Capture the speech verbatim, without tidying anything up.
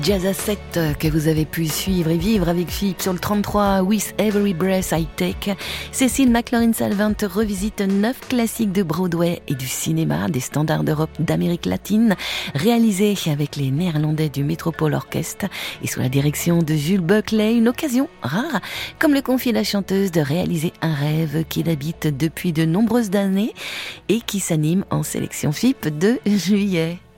Jazz à sept que vous avez pu suivre et vivre avec Philippe sur le trente-trois, With Every Breath I Take. Cécile McLaurin-Salvant revisite neuf classiques de Broadway et du cinéma, des standards d'Europe, d'Amérique latine, réalisés avec les Néerlandais du Metropole Orchestre et sous la direction de Jules Buckley. Une occasion rare, comme le confie la chanteuse, de réaliser un rêve qui l'habite depuis de nombreuses années et qui s'anime en sélection F I P de juillet.